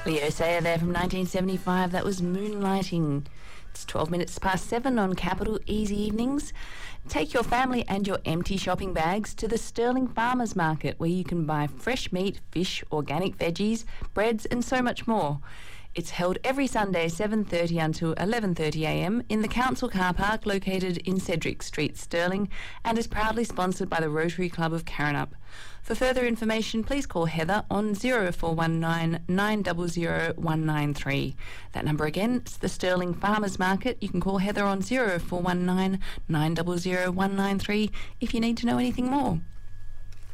Leo Sayer there from 1975. That was Moonlighting. It's 12 minutes past 7 on Capital Easy Evenings. Take your family and your empty shopping bags to the Sterling Farmers Market, where you can buy fresh meat, fish, organic veggies, breads and so much more. It's held every Sunday 7:30 until 11:30am in the council car park located in Cedric Street, Stirling, and is proudly sponsored by the Rotary Club of Karrinyup. For further information, please call Heather on 0419 900 193. That number again, it's the Sterling Farmers Market. You can call Heather on 0419 900 193 if you need to know anything more.